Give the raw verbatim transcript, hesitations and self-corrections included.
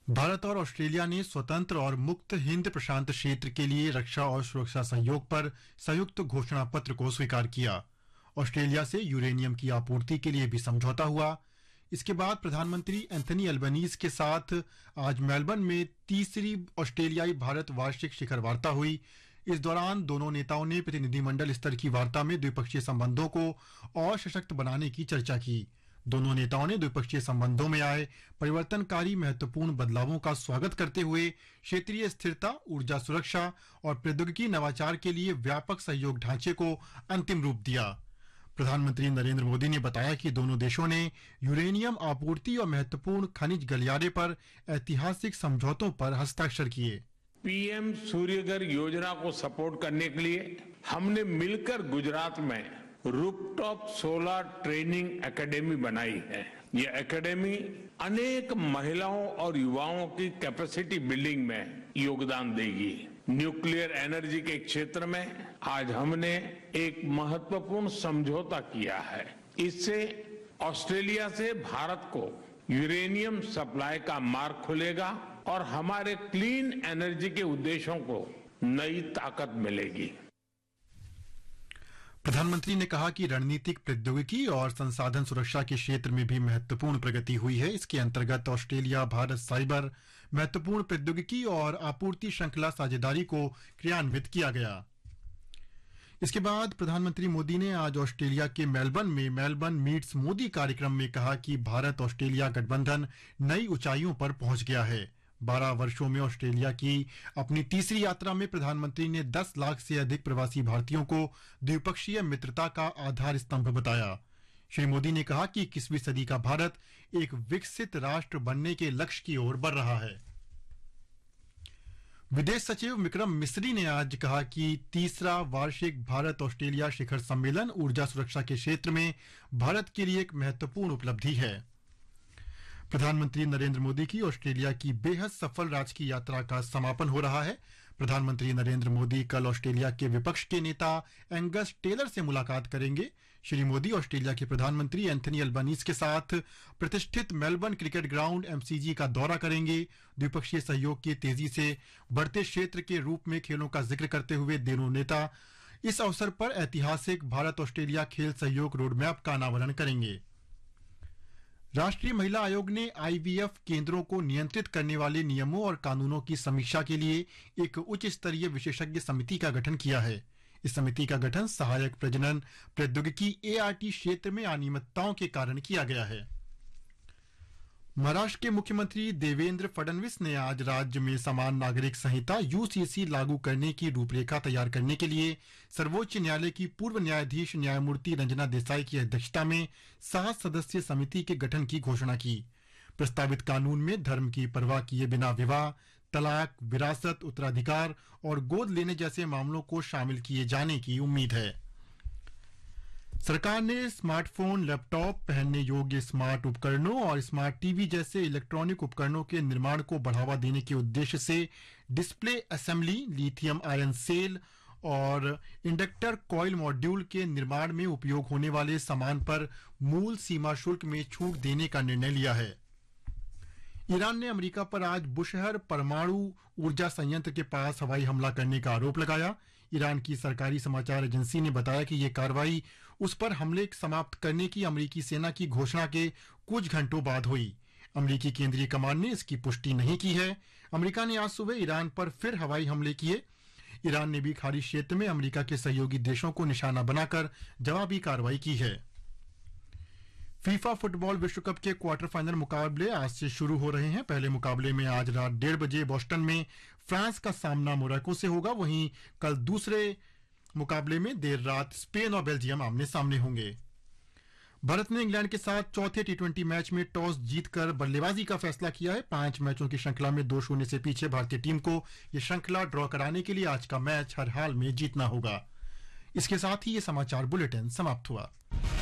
भारत और ऑस्ट्रेलिया ने स्वतंत्र और मुक्त हिंद प्रशांत क्षेत्र के लिए रक्षा और सुरक्षा सहयोग पर संयुक्त घोषणा पत्र को स्वीकार किया। ऑस्ट्रेलिया से यूरेनियम की आपूर्ति के लिए भी समझौता हुआ। इसके बाद प्रधानमंत्री एंथनी अल्बनीज के साथ आज मेलबर्न में तीसरी ऑस्ट्रेलियाई भारत वार्षिक शिखर वार्ता हुई। इस दौरान दोनों नेताओं ने प्रतिनिधिमंडल स्तर की वार्ता में द्विपक्षीय संबंधों को और सशक्त बनाने की चर्चा की। दोनों नेताओं ने द्विपक्षीय संबंधों में आए परिवर्तनकारी महत्वपूर्ण बदलावों का स्वागत करते हुए क्षेत्रीय स्थिरता, ऊर्जा सुरक्षा और प्रौद्योगिकी नवाचार के लिए व्यापक सहयोग ढांचे को अंतिम रूप दिया। प्रधानमंत्री नरेंद्र मोदी ने बताया कि दोनों देशों ने यूरेनियम आपूर्ति और महत्वपूर्ण खनिज गलियारे पर ऐतिहासिक समझौतों पर हस्ताक्षर किए। पीएम सूर्यघर योजना को सपोर्ट करने के लिए हमने मिलकर गुजरात में रूफटॉप सोलर ट्रेनिंग एकेडमी बनाई है। ये एकेडमी अनेक महिलाओं और युवाओं की कैपेसिटी बिल्डिंग में योगदान देगी। न्यूक्लियर एनर्जी के क्षेत्र में आज हमने एक महत्वपूर्ण समझौता किया है। इससे ऑस्ट्रेलिया से भारत को यूरेनियम सप्लाई का मार्ग खुलेगा और हमारे क्लीन एनर्जी के उद्देश्यों को नई ताकत मिलेगी। प्रधानमंत्री ने कहा कि रणनीतिक प्रौद्योगिकी और संसाधन सुरक्षा के क्षेत्र में भी महत्वपूर्ण प्रगति हुई है। इसके अंतर्गत ऑस्ट्रेलिया भारत साइबर महत्वपूर्ण प्रौद्योगिकी और आपूर्ति श्रृंखला साझेदारी को क्रियान्वित किया गया। इसके बाद प्रधानमंत्री मोदी ने आज ऑस्ट्रेलिया के मेलबर्न में मेलबर्न मीट्स मोदी कार्यक्रम में कहा कि भारत ऑस्ट्रेलिया गठबंधन नई ऊंचाइयों पर पहुंच गया है। बारह वर्षों में ऑस्ट्रेलिया की अपनी तीसरी यात्रा में प्रधानमंत्री ने दस लाख से अधिक प्रवासी भारतीयों को द्विपक्षीय मित्रता का आधार स्तंभ बताया। श्री मोदी ने कहा कि इक्कीसवीं सदी का भारत एक विकसित राष्ट्र बनने के लक्ष्य की ओर बढ़ रहा है। विदेश सचिव विक्रम मिस्री ने आज कहा कि तीसरा वार्षिक भारत ऑस्ट्रेलिया शिखर सम्मेलन ऊर्जा सुरक्षा के क्षेत्र में भारत के लिए एक महत्वपूर्ण उपलब्धि है। प्रधानमंत्री नरेंद्र मोदी की ऑस्ट्रेलिया की बेहद सफल राजकीय यात्रा का समापन हो रहा है। प्रधानमंत्री नरेंद्र मोदी कल ऑस्ट्रेलिया के विपक्ष के नेता एंगस टेलर से मुलाकात करेंगे। श्री मोदी ऑस्ट्रेलिया के प्रधानमंत्री एंथनी अल्बनीज के साथ प्रतिष्ठित मेलबर्न क्रिकेट ग्राउंड एमसीजी का दौरा करेंगे। द्विपक्षीय सहयोग के तेजी से बढ़ते क्षेत्र के रूप में खेलों का जिक्र करते हुए दोनों नेता इस अवसर पर ऐतिहासिक भारत ऑस्ट्रेलिया खेल सहयोग रोडमैप का अनावरण करेंगे। राष्ट्रीय महिला आयोग ने आईवीएफ केंद्रों को नियंत्रित करने वाले नियमों और कानूनों की समीक्षा के लिए एक उच्च स्तरीय विशेषज्ञ समिति का गठन किया है। इस समिति का गठन सहायक प्रजनन प्रौद्योगिकी एआरटी क्षेत्र में अनियमितताओं के कारण किया गया है। महाराष्ट्र के मुख्यमंत्री देवेंद्र फडणवीस ने आज राज्य में समान नागरिक संहिता यूसीसी लागू करने की रूपरेखा तैयार करने के लिए सर्वोच्च न्यायालय की पूर्व न्यायाधीश न्यायमूर्ति रंजना देसाई की अध्यक्षता में सात सदस्यीय समिति के गठन की घोषणा की। प्रस्तावित कानून में धर्म की परवाह किए बिना विवाह, तलाक, विरासत, उत्तराधिकार और गोद लेने जैसे मामलों को शामिल किए जाने की उम्मीद है। सरकार ने स्मार्टफोन, लैपटॉप, पहनने योग्य स्मार्ट उपकरणों और स्मार्ट टीवी जैसे इलेक्ट्रॉनिक उपकरणों के निर्माण को बढ़ावा देने के उद्देश्य से display assembly, lithium ion cell और इंडक्टर कॉइल मॉड्यूल के निर्माण में उपयोग होने वाले सामान पर मूल सीमा शुल्क में छूट देने का निर्णय लिया है। ईरान ने अमेरिका पर आज बुशहर परमाणु ऊर्जा संयंत्र के पास हवाई हमला करने का आरोप लगाया। ईरान की सरकारी समाचार एजेंसी ने बताया कि यह कार्रवाई उस पर हमले समाप्त करने की अमेरिकी सेना की घोषणा के कुछ घंटों बाद हुई। अमेरिकी केंद्रीय कमान ने इसकी पुष्टि नहीं की है। अमेरिका ने आज सुबह ईरान पर फिर हवाई हमले किए। ईरान ने भी खाड़ी क्षेत्र में अमेरिका के सहयोगी देशों को निशाना बनाकर जवाबी कार्रवाई की है। फीफा फुटबॉल विश्व कप के क्वार्टर फाइनल मुकाबले आज से शुरू हो रहे हैं। पहले मुकाबले में आज रात डेढ़ बजे बोस्टन में फ्रांस का सामना मोरक्को से होगा। वहीं कल दूसरे मुकाबले में देर रात स्पेन और बेल्जियम आमने सामने होंगे। भारत ने इंग्लैंड के साथ चौथे टी ट्वेंटी मैच में टॉस जीतकर बल्लेबाजी का फैसला किया है। पांच मैचों की श्रृंखला में दो शून्य से पीछे भारतीय टीम को यह श्रृंखला ड्रॉ कराने के लिए आज का मैच हर हाल में जीतना होगा। इसके साथ ही ये समाचार बुलेटिन समाप्त हुआ।